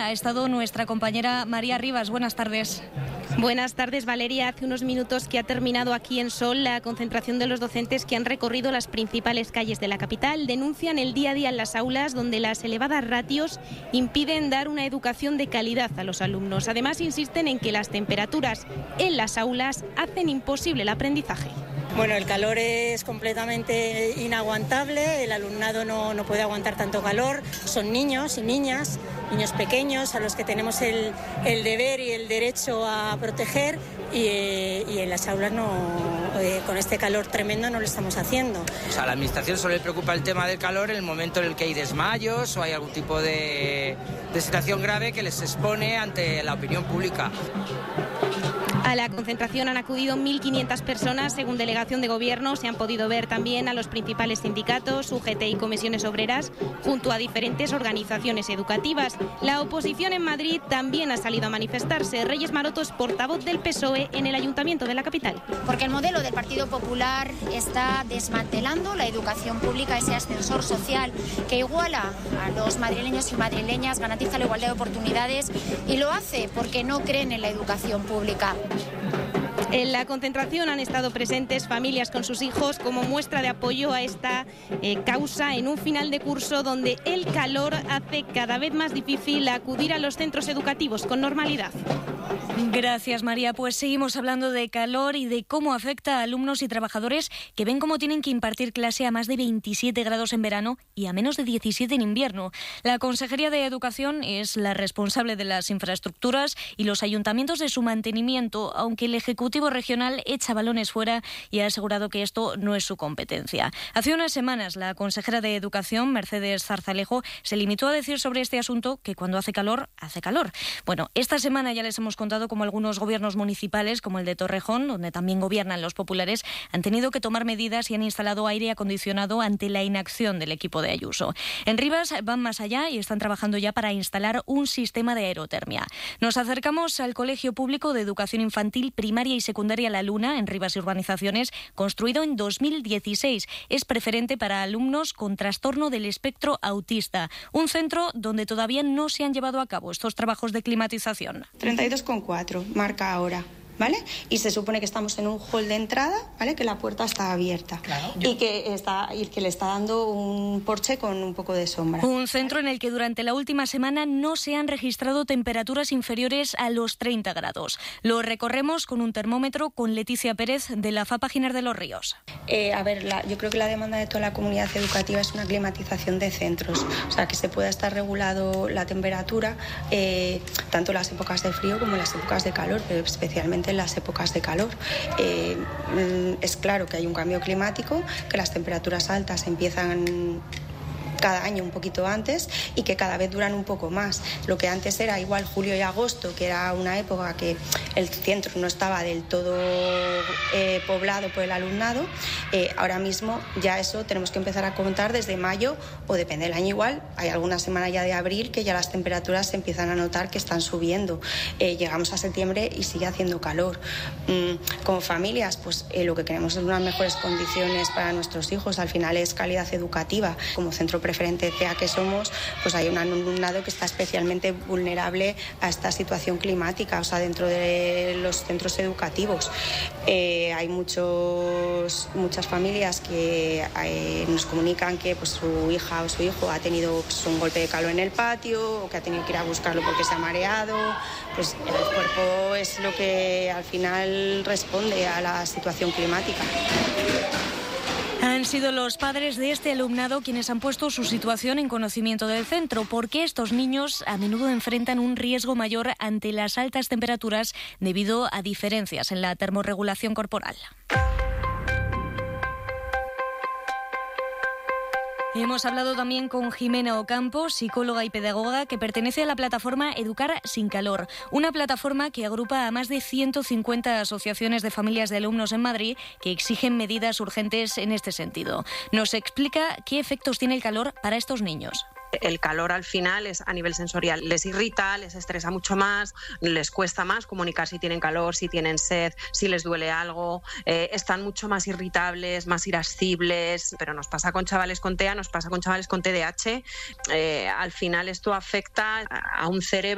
ha estado nuestra compañera María Rivas. Buenas tardes. Buenas tardes, Valeria. Hace unos minutos que ha terminado aquí en Sol la concentración de los docentes que han recorrido las principales calles de la capital. Denuncian el día a día en las aulas, donde las elevadas ratios impiden dar una educación de calidad a los alumnos. Además, insisten en que las temperaturas en las aulas hacen imposible el aprendizaje. Bueno, el calor es completamente inaguantable, el alumnado no puede aguantar tanto calor, son niños y niñas, niños pequeños a los que tenemos el deber y el derecho a proteger y en las aulas con este calor tremendo no lo estamos haciendo. O sea, a la administración solo le preocupa el tema del calor en el momento en el que hay desmayos o hay algún tipo de situación grave que les expone ante la opinión pública. A la concentración han acudido 1.500 personas, según delegación de gobierno. Se han podido ver también a los principales sindicatos, UGT y comisiones obreras, junto a diferentes organizaciones educativas. La oposición en Madrid también ha salido a manifestarse. Reyes Maroto es portavoz del PSOE en el Ayuntamiento de la capital. Porque el modelo del Partido Popular está desmantelando la educación pública, ese ascensor social que iguala a los madrileños y madrileñas, garantiza la igualdad de oportunidades y lo hace porque no creen en la educación pública. En la concentración han estado presentes familias con sus hijos como muestra de apoyo a esta causa en un final de curso donde el calor hace cada vez más difícil acudir a los centros educativos con normalidad. Gracias, María. Pues seguimos hablando de calor y de cómo afecta a alumnos y trabajadores que ven cómo tienen que impartir clase a más de 27 grados en verano y a menos de 17 en invierno. La Consejería de Educación es la responsable de las infraestructuras y los ayuntamientos de su mantenimiento, aunque el Ejecutivo Regional echa balones fuera y ha asegurado que esto no es su competencia. Hace unas semanas, la consejera de Educación, Mercedes Zarzalejo, se limitó a decir sobre este asunto que cuando hace calor, hace calor. Bueno, esta semana ya les hemos contado cómo algunos gobiernos municipales, como el de Torrejón, donde también gobiernan los populares, han tenido que tomar medidas y han instalado aire acondicionado ante la inacción del equipo de Ayuso. En Rivas van más allá y están trabajando ya para instalar un sistema de aerotermia. Nos acercamos al Colegio Público de Educación Infantil, Primaria y Secundaria La Luna, en Rivas y Urbanizaciones, construido en 2016. Es preferente para alumnos con trastorno del espectro autista. Un centro donde todavía no se han llevado a cabo estos trabajos de climatización. 32,4 marca ahora, ¿vale? Y se supone que estamos en un hall de entrada, ¿vale? Que la puerta está abierta. Claro. Y que le está dando un porche con un poco de sombra. Un centro en el que durante la última semana no se han registrado temperaturas inferiores a los 30 grados. Lo recorremos con un termómetro con Leticia Pérez de la FAPA Giner de los Ríos. Yo creo que la demanda de toda la comunidad educativa es una climatización de centros, o sea, que se pueda estar regulado la temperatura, tanto en las épocas de frío como en las épocas de calor, pero especialmente en las épocas de calor. Es claro que hay un cambio climático, que las temperaturas altas empiezan cada año un poquito antes y que cada vez duran un poco más. Lo que antes era igual julio y agosto, que era una época que el centro no estaba del todo poblado por el alumnado, ahora mismo ya eso tenemos que empezar a contar desde mayo o depende del año igual. Hay alguna semana ya de abril que ya las temperaturas se empiezan a notar que están subiendo. Llegamos a septiembre y sigue haciendo calor. Como familias, pues lo que queremos es unas mejores condiciones para nuestros hijos. Al final es calidad educativa. Como centro preferente CEA que somos, pues hay un alumnado que está especialmente vulnerable a esta situación climática, o sea, dentro de los centros educativos. Hay muchas familias que nos comunican que pues, su hija o su hijo ha tenido pues, un golpe de calor en el patio o que ha tenido que ir a buscarlo porque se ha mareado. Pues el cuerpo es lo que al final responde a la situación climática. Han sido los padres de este alumnado quienes han puesto su situación en conocimiento del centro, porque estos niños a menudo enfrentan un riesgo mayor ante las altas temperaturas debido a diferencias en la termorregulación corporal. Hemos hablado también con Jimena Ocampo, psicóloga y pedagoga que pertenece a la plataforma Educar sin Calor, una plataforma que agrupa a más de 150 asociaciones de familias de alumnos en Madrid que exigen medidas urgentes en este sentido. Nos explica qué efectos tiene el calor para estos niños. El calor al final es a nivel sensorial, les irrita, les estresa mucho más, les cuesta más comunicar si tienen calor, si tienen sed, si les duele algo, están mucho más irritables, más irascibles, pero nos pasa con chavales con TEA, nos pasa con chavales con TDAH. Al final esto afecta a un cerebro